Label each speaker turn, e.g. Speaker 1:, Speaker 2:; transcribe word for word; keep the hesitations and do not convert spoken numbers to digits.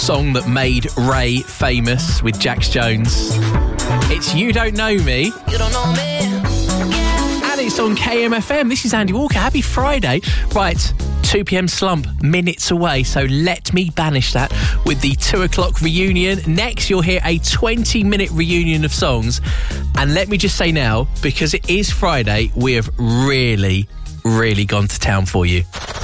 Speaker 1: song that made Ray famous with Jax Jones. It's You Don't Know Me.
Speaker 2: You don't know me.
Speaker 1: And it's on K M F M. This is Andy Walker. Happy Friday. Right, two p.m. slump, minutes away, so let me banish that with the two o'clock reunion. Next, you'll hear a twenty-minute reunion of songs. And let me just say now, because it is Friday, we have really, really gone to town for you.